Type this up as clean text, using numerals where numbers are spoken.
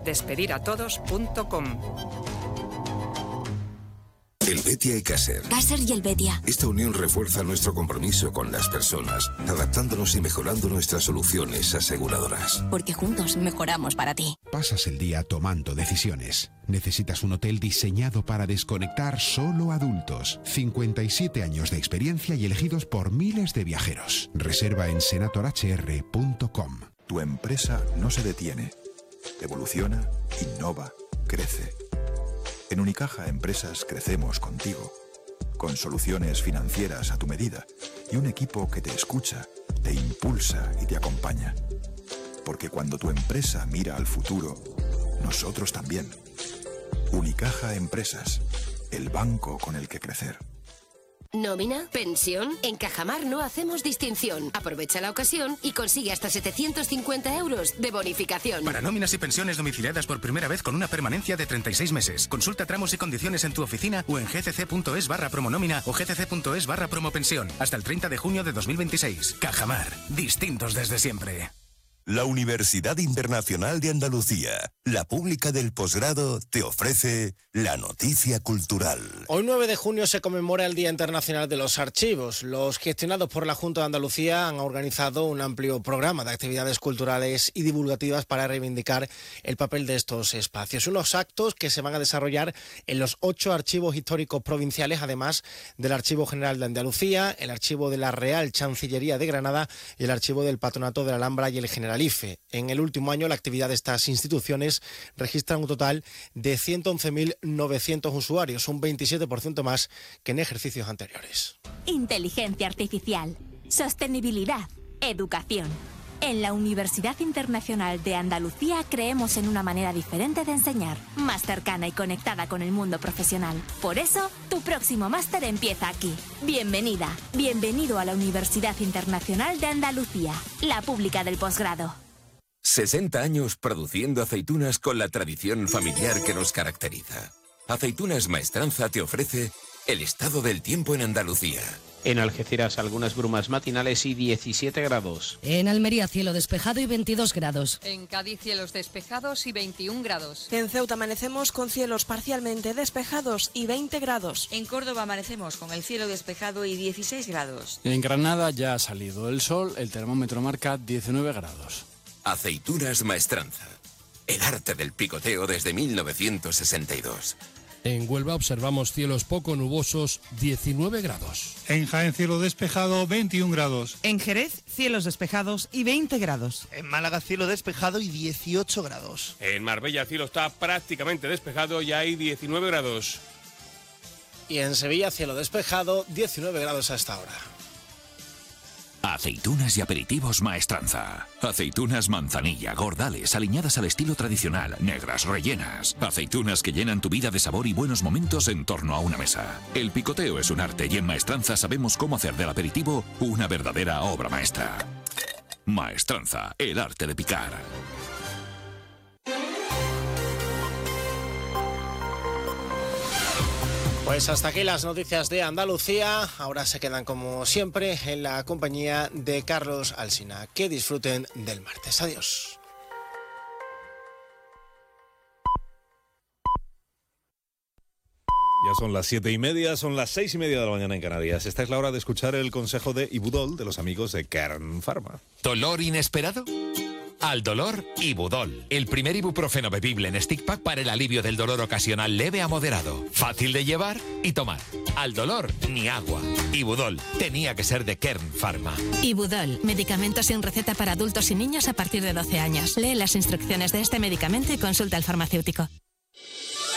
despediratodos.com. Helvetia y Caser. Caser y Helvetia. Esta unión refuerza nuestro compromiso con las personas, adaptándonos y mejorando nuestras soluciones aseguradoras. Porque juntos mejoramos para ti. Pasas el día tomando decisiones. Necesitas un hotel diseñado para desconectar solo adultos. 57 años de experiencia y elegidos por miles de viajeros. Reserva en senatorhr.com. Tu empresa no se detiene. Evoluciona, innova, crece. En Unicaja Empresas crecemos contigo, con soluciones financieras a tu medida y un equipo que te escucha, te impulsa y te acompaña. Porque cuando tu empresa mira al futuro, nosotros también. Unicaja Empresas, el banco con el que crecer. ¿Nómina? ¿Pensión? En Cajamar no hacemos distinción. Aprovecha la ocasión y consigue hasta 750 euros de bonificación. Para nóminas y pensiones domiciliadas por primera vez con una permanencia de 36 meses. Consulta tramos y condiciones en tu oficina o en gcc.es/promonómina o gcc.es/promopensión. Hasta el 30 de junio de 2026. Cajamar. Distintos desde siempre. La Universidad Internacional de Andalucía, la pública del posgrado, te ofrece la noticia cultural. Hoy 9 de junio se conmemora el Día Internacional de los Archivos. Los gestionados por la Junta de Andalucía han organizado un amplio programa de actividades culturales y divulgativas para reivindicar el papel de estos espacios. Unos actos que se van a desarrollar en los 8 archivos históricos provinciales, además del Archivo General de Andalucía, el Archivo de la Real Chancillería de Granada y el Archivo del Patronato de la Alhambra y el General IFE. En el último año, la actividad de estas instituciones registra un total de 111.900 usuarios, un 27% más que en ejercicios anteriores. Inteligencia artificial, sostenibilidad, educación. En la Universidad Internacional de Andalucía creemos en una manera diferente de enseñar, más cercana y conectada con el mundo profesional. Por eso, tu próximo máster empieza aquí. Bienvenida, bienvenido a la Universidad Internacional de Andalucía, la pública del posgrado. 60 años produciendo aceitunas con la tradición familiar que nos caracteriza. Aceitunas Maestranza te ofrece el estado del tiempo en Andalucía. En Algeciras algunas brumas matinales y 17 grados. En Almería cielo despejado y 22 grados. En Cádiz cielos despejados y 21 grados. En Ceuta amanecemos con cielos parcialmente despejados y 20 grados. En Córdoba amanecemos con el cielo despejado y 16 grados. En Granada ya ha salido el sol, el termómetro marca 19 grados. Aceitunas Maestranza. El arte del picoteo desde 1962. En Huelva observamos cielos poco nubosos, 19 grados. En Jaén cielo despejado, 21 grados. En Jerez cielos despejados y 20 grados. En Málaga cielo despejado y 18 grados. En Marbella el cielo está prácticamente despejado y hay 19 grados. Y en Sevilla cielo despejado, 19 grados a esta hora. Aceitunas y aperitivos Maestranza. Aceitunas manzanilla, gordales, aliñadas al estilo tradicional, negras, rellenas. Aceitunas que llenan tu vida de sabor y buenos momentos en torno a una mesa. El picoteo es un arte y en Maestranza sabemos cómo hacer del aperitivo una verdadera obra maestra. Maestranza, el arte de picar. Pues hasta aquí las noticias de Andalucía. Ahora se quedan como siempre en la compañía de Carlos Alsina. Que disfruten del martes. Adiós. Ya son las 7:30, son las 6:30 de la mañana en Canarias. Esta es la hora de escuchar el consejo de Ibudol, de los amigos de Kern Pharma. ¿Dolor inesperado? Al dolor, Ibudol. El primer ibuprofeno bebible en stick pack para el alivio del dolor ocasional leve a moderado. Fácil de llevar y tomar. Al dolor, ni agua. Ibudol. Tenía que ser de Kern Pharma. Ibudol. Medicamento sin receta para adultos y niños a partir de 12 años. Lee las instrucciones de este medicamento y consulta al farmacéutico.